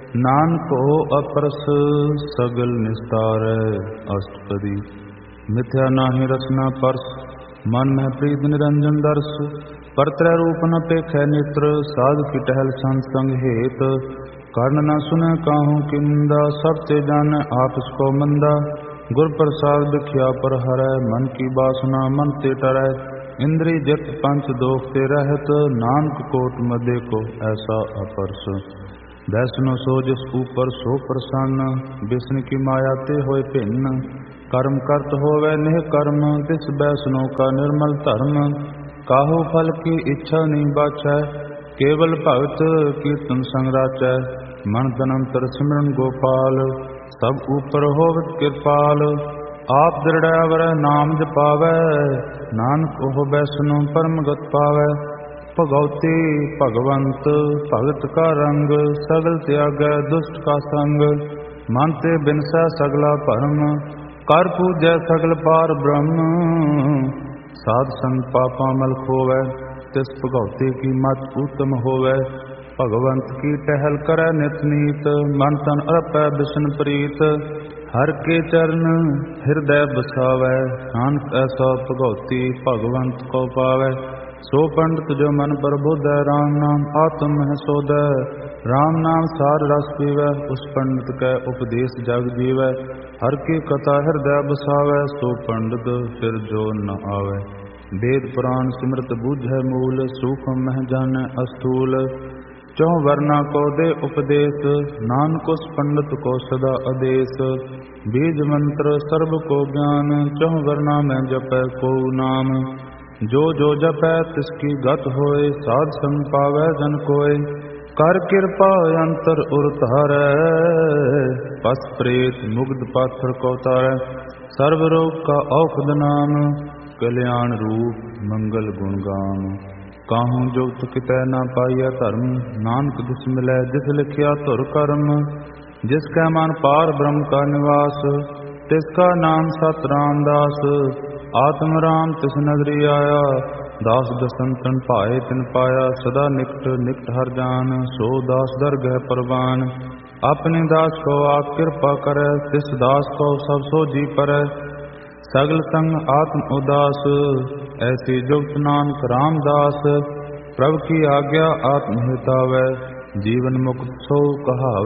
नानको अपरस सगल निस्तारै अष्टपदी। मिथ्या नाहि रचना परस मन में प्रीत निरंजन दर्श। परत्रय रूप न पेखै नेत्र साधु की टहल संग हेत। कर्ण न सुने काहू की निंदा सब ते जाने आप इसको मंदा। गुर प्रसाद दिखिया पर हरै मन की बासना मन ते टरै। इंद्री जित पंच दोख ते रहत नानक कोट मदे को ऐसा अपरस। वैष्णो सो जिस ऊपर सो प्रसन्न विष्णु की माया ते होए भिन्न। कर्म करत होवे निह कर्म तिस वैष्णो का निर्मल धर्म। काहू फल की इच्छा नहीं बाचै केवल भगत कीर्तन संग राचै। मन तन अंतर सिमरन गोपाल सब ऊपर होवत कृपाल। आप दृढ़ अवर नाम जपावै नानक ओह वैष्णो परम गत पावै। भगवती भगवंत भगत का रंग सगल त्यागै दुष्ट का संग। मन ते बिनसै सगला भरम कर पूजै सगल पार ब्रह्म। साध संग पापा मल खोवै तिस भगवती की मत उत्तम होवै। भगवंत की टहल करै नित नीत मन तन अर्पै बिशन प्रीत। हर के चरण हृदय बसावै नानक ऐसा भगवती भगवंत को पावै। सो पंडित जो मन प्रबुधै राम नाम आत्म है सोधै। राम नाम सार रस पीवै उस पंडित कै उपदेश जग जीवै। हर की कथा हृदय बसावै सो पंडित फिर जो न आवै। वेद पुराण सिमरत बूझै मूल सूक्ष्म मह जानै अस्थूल। चौं वर्णा को दे उपदेश नानक उस पंडित को सदा आदेश। बीज मंत्र सर्व को ज्ञान चौं वर्णा में जपै को नाम। जो जो जपै तिसकी गत होए साध संग पावै जन कोय। कर कृपा अंतर उर तारै पस प्रेत मुग्ध पाथर को तारै। सर्व रोग का औषध नाम कल्याण रूप मंगल गुण गाम। काहूँ जुगत कितै न पाइय धर्म नानक जिस मिलै जिस लिखिया धुर कर्म। जिसकै मन पार ब्रह्म का निवास तिसका नाम सत रामदास। आत्म राम तिस नगरी आया दास दसंतन पाए तिन पाया। सदा निकट निकट हर जान सो दास दरगह परवान। अपने दास को आप कृपा करे तिस दास को सब सो जी परै। सगल संग आत्म उदास ऐसी जुगत नानक रामदास। प्रभु की आज्ञा आत्म हितावै जीवन मुक्त सो कहावै।